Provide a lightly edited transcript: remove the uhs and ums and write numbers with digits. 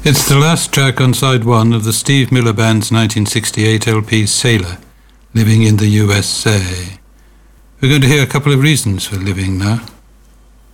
It's the last track on side one of the Steve Miller Band's 1968 LP Sailor, Living in the USA. We're going to hear a couple of reasons for living now.